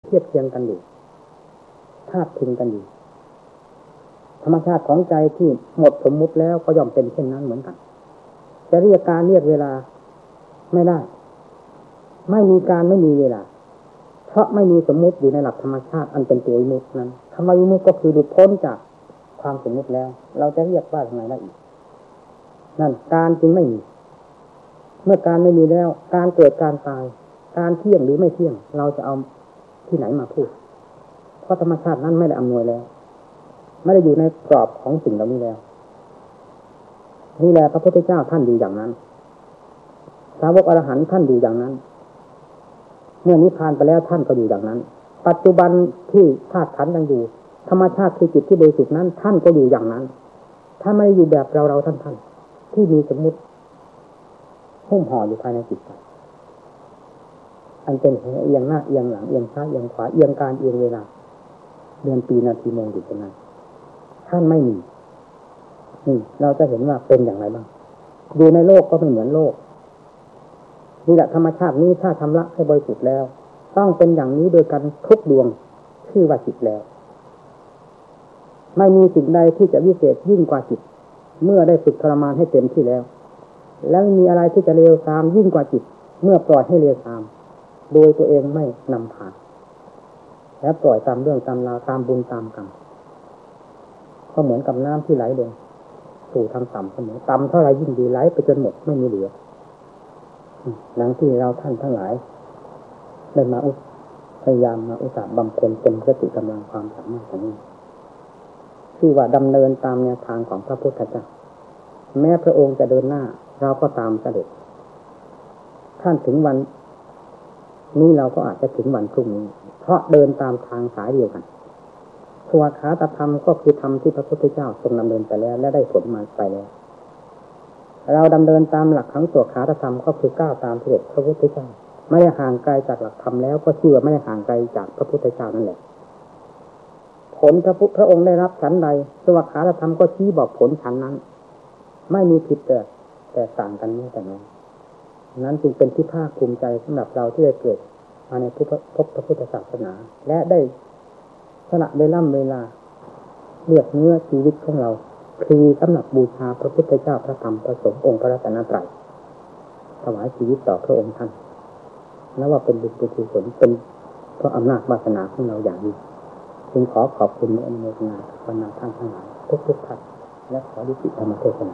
ทียบเทียงกันอยู่ธาตุพิงกันอยู่ธรรมชาติของใจที่หมดสมมุติแล้วก็ย่อมเป็นเช่นนั้นเหมือนกันจะเรียกการเรียกเวลาไม่ได้ไม่มีการไม่มีเวลาเพราะไม่มีสมมุติอยู่ในหลักธรรมชาติอันเป็นตัววิมุตตินั้นธรรมวิมุตติก็คือหลุดพ้นจากความสมมุติแล้วเราจะเรียกว่าอย่างไรได้อีกนั่นการจึงไม่มีเมื่อการไม่มีแล้วการเกิดการตายการเที่ยงหรือไม่เที่ยงเราจะเอาที่ไหนมาพูดเพราะธรรมชาตินั้นไม่ได้อำนวยแล้วไม่ได้อยู่ในกรอบของสิ่งเหล่านี้แล้วนี่แหละพระพุทธเจ้าท่านอยู่อย่างนั้นสาวกอรหันต์ท่านอยู่อย่างนั้นเมื่อนิพพานไปแล้วท่านก็อยู่อย่างนั้นปัจจุบันที่ธาตุขันธ์ยังอยู่ธรรมชาติคือจิตที่บริสุทธิ์นั้นท่านก็อยู่อย่างนั้นถ้าไม่อยู่แบบเราท่านที่มีสมมุติหุ้มห่ออยู่ภายในจิตใจอันเป็นเอียงหน้าเอียงหลังเอียงซ้ายเอียงขวาเอียงการเอียงเวลาเดือนปีนาทีโมงอยู่ตรงนั้นท่านไม่มีนี่เราจะเห็นว่าเป็นอย่างไรบ้างดูในโลกก็ไม่เหมือนโลกนี่แหละธรรมชาตินี้ถ้าชำระให้บริสุทธิ์แล้วต้องเป็นอย่างนี้โดยกันทุกดวงชื่อว่าจิตแล้วไม่มีสิ่งใดที่จะวิเศษยิ่งกว่าจิตเมื่อได้ฝึกทรมานให้เต็มที่แล้วแล้วมีอะไรที่จะเลวทรามยิ่งกว่าจิตเมื่อปล่อยให้เลวทรามโดยตัวเองไม่นำผ่านและปล่อยตามเรื่องตามราวตามบุญตามกรรมก็เหมือนกับน้ำที่ไหลลงสู่ทางต่ำเสมอต่ำเท่าไรยิ่งดีไหลไปจนหมดไม่มีเหลือหลังที่เราท่านทั้งหลายได้มาพยายามมาอุตส่าห์บำเพ็ญเป็นสติกำลังความสามารถของนี้ชื่อว่าดำเนินตามแนวทางของพระพุทธเจ้าแม้พระองค์จะเดินหน้าเราก็ตามเสด็จท่านถึงวันนี้เราก็อาจจะถึงวันพรุ่งนี้เพราะเดินตามทางสายเดียวกันสวขาตธรรมก็คือธรรมที่พระพุทธเจ้าทรงดำเนินไปแล้วและได้ผลมาไปแล้วเราดำเนินตามหลักของสวขาตธรรมก็คือก้าวตามเสด็จพระพุทธเจ้าไม่ได้ห่างไกลจากหลักธรรมแล้วก็ชื่อว่าไม่ได้ห่างไกลจากพระพุทธเจ้านั่นแหละผลพระองค์ได้รับชั้นใดสวขาตธรรมก็ชี้บอกผลชั้นนั้นไม่มีผิดแต่ต่างกันนี้แต่นั้นจึงเป็นที่ภาคภูมิใจสำหรับเราที่ได้เกิดมาในพระพุทธศาสนาและได้สละเวลาเลือดเนื้อชีวิตของเราคือสำหรับบูชาพระพุทธเจ้าพระธรรมพระสงฆ์องค์พระรัตนตรัยถวายชีวิตต่อพระองค์ท่านนับว่าเป็นบุญกุศลเป็นเพราะอำนาจวาสนาของเราอย่างนี้จึงขอขอบคุณในอนุโมทนาบรรดาท่านทั้งหลายทุกท่านและขอยุติธรรมเทศนา